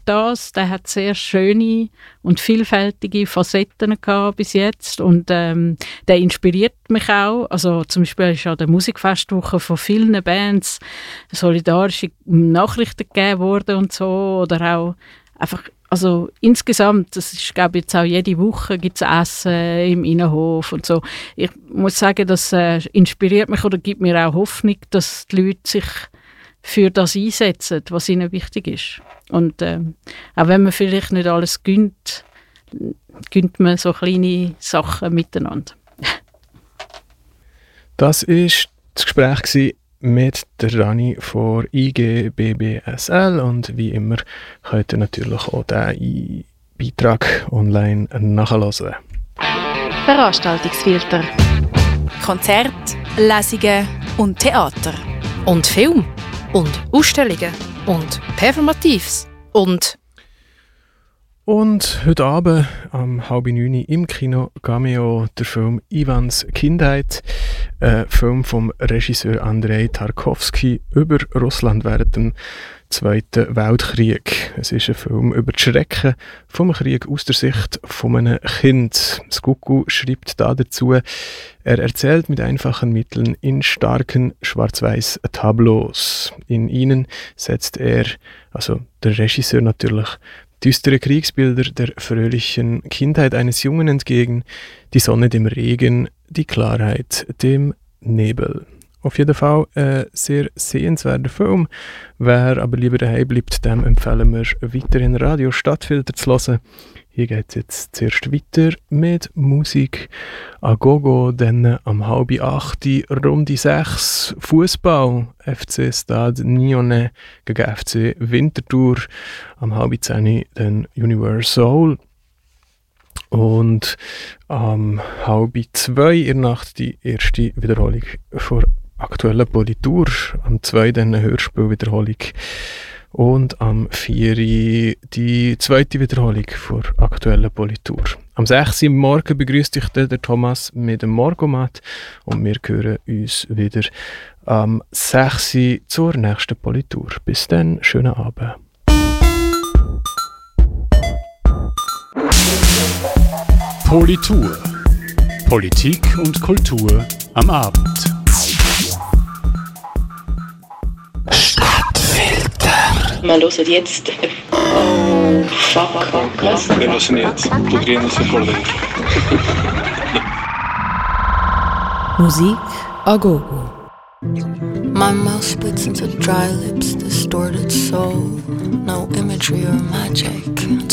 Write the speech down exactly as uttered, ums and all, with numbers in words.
das, der hat sehr schöne und vielfältige Facetten gehabt bis jetzt und ähm, der inspiriert mich auch. Also zum Beispiel ist an der Musikfestwoche von vielen Bands solidarische Nachrichten gegeben worden und so oder auch einfach, also insgesamt, das ist, glaube ich, jetzt auch jede Woche gibt es Essen im Innenhof und so. Ich muss sagen, das äh, inspiriert mich oder gibt mir auch Hoffnung, dass die Leute sich für das einsetzen, was ihnen wichtig ist. Und äh, auch wenn man vielleicht nicht alles gönnt, gönnt man so kleine Sachen miteinander. Das war das Gespräch mit der Rani von I G B B S L und wie immer könnt ihr natürlich auch diesen Beitrag online nachhören. Veranstaltungsfilter. Konzerte, Lesungen und Theater. Und Film. Und Ausstellungen. Und Performatives. Und... Und heute Abend um halb neun im Kino Cameo der Film Ivans Kindheit, ein Film vom Regisseur Andrei Tarkovsky über Russland während dem Zweiten Weltkrieg. Es ist ein Film über die Schrecken vom Krieg aus der Sicht von einem Kind. Skuku schreibt da dazu, er erzählt mit einfachen Mitteln in starken schwarz-weiß Tableaus. In ihnen setzt er, also der Regisseur natürlich, düstere Kriegsbilder der fröhlichen Kindheit eines Jungen entgegen, die Sonne dem Regen, die Klarheit dem Nebel. Auf jeden Fall ein sehr sehenswerter Film. Wer aber lieber daheim bleibt, dem empfehlen wir weiterhin Radio Stadtfilter zu hören. Hier geht es jetzt zuerst weiter mit Musik a gogo, dann am halb acht Runde sechs Fußball, F C Stade Nyonnais gegen F C Winterthur, am halb zehn dann Universal und am halb zwei in der Nacht die erste Wiederholung vor aktuellen Politur, am zwei dann eine Hörspielwiederholung. Und am vier die zweite Wiederholung vor aktueller Politur. Am sechs Uhr morgen begrüßt dich der Thomas mit dem Morgomat und wir hören uns wieder am sechs Uhr zur nächsten Politur. Bis dann, schönen Abend. Politur. Politik und Kultur am Abend. Man hört jetzt. Oh, fuck. Was? Wir hören jetzt. Du drehst dich vor dir. Musik a gogo. My mouth splits into dry lips, distorted soul. No imagery or magic,